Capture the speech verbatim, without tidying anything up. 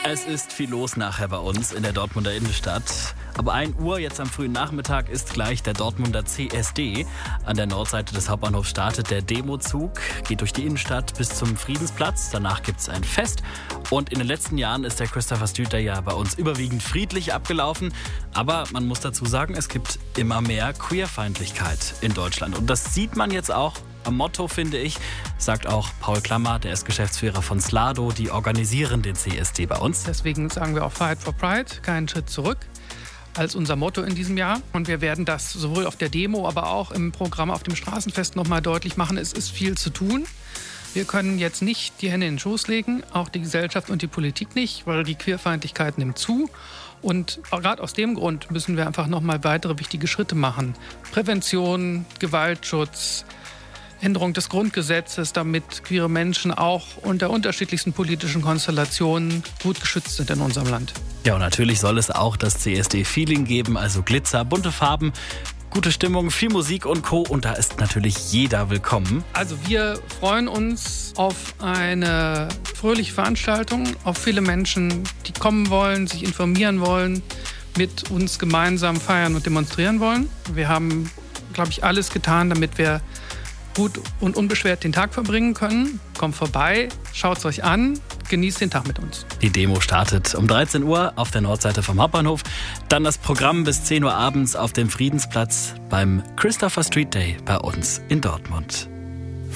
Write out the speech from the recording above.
Es ist viel los nachher bei uns in der Dortmunder Innenstadt. Ab ein Uhr jetzt am frühen Nachmittag ist gleich der Dortmunder C S D. An der Nordseite des Hauptbahnhofs startet der Demozug, geht durch die Innenstadt bis zum Friedensplatz. Danach gibt es ein Fest. Und in den letzten Jahren ist der Christopher Street Day ja bei uns überwiegend friedlich abgelaufen. Aber man muss dazu sagen, es gibt immer mehr Queerfeindlichkeit in Deutschland. Und das sieht man jetzt auch am Motto, finde ich, sagt auch Paul Klammer, der ist Geschäftsführer von Slado, die organisieren den C S D bei uns. Deswegen sagen wir auch Fight for Pride, keinen Schritt zurück, als unser Motto in diesem Jahr. Und wir werden das sowohl auf der Demo, aber auch im Programm auf dem Straßenfest nochmal deutlich machen. Es ist viel zu tun. Wir können jetzt nicht die Hände in den Schoß legen, auch die Gesellschaft und die Politik nicht, weil die Queerfeindlichkeit nimmt zu. Und gerade aus dem Grund müssen wir einfach nochmal weitere wichtige Schritte machen. Prävention, Gewaltschutz, Änderung des Grundgesetzes, damit queere Menschen auch unter unterschiedlichsten politischen Konstellationen gut geschützt sind in unserem Land. Ja, und natürlich soll es auch das C S D-Feeling geben, also Glitzer, bunte Farben, gute Stimmung, viel Musik und Co. Und da ist natürlich jeder willkommen. Also wir freuen uns auf eine fröhliche Veranstaltung, auf viele Menschen, die kommen wollen, sich informieren wollen, mit uns gemeinsam feiern und demonstrieren wollen. Wir haben, glaube ich, alles getan, damit wir gut und unbeschwert den Tag verbringen können. Kommt vorbei, schaut es euch an, genießt den Tag mit uns. Die Demo startet um dreizehn Uhr auf der Nordseite vom Hauptbahnhof. Dann das Programm bis zehn Uhr abends auf dem Friedensplatz beim Christopher Street Day bei uns in Dortmund.